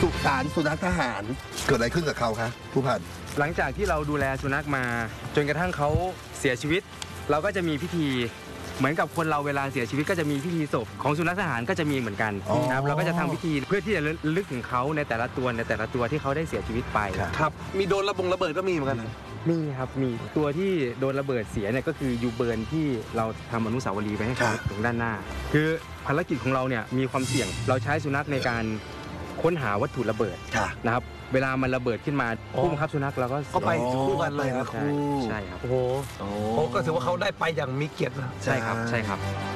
สุสานสุนัขทหารเกิดอะไรขึ้นกับเขาคะผู้พันหลังจากที่เราดูแลสุนัขมาจนกระทั่งเขาเสียชีวิต เราก็จะมีพิธีเหมือนกับคนเราเวลาเสียชีวิตก็จะมีพิธีศพของสุนัขทหารก็จะมีเหมือนกันนะครับเราก็จะทำพิธีเพื่อที่จะระลึกถึงเขาในแต่ละตัวที่เขาได้เสียชีวิตไปครับมีโดนระเบิดก็มีเหมือนกันมีครับมีตัวที่โดนระเบิดเสียเนี่ยก็คือยูเบิร์นที่เราทำอนุสาวรีย์ไปให้เขาตรงด้านหน้า คือภารกิจของเราเนี่ยมีความเสี่ยงเราใช้สุนัขในการค้นหาวัตถุระเบิดนะครับเวลามันระเบิดขึ้นมาผู้บังคับสุนัขเราก็ไปคู่กันเลยนะใช่ครับโอ้โหก็ถือว่าเขาได้ไปอย่างมีเกียรตินะใช่ครับ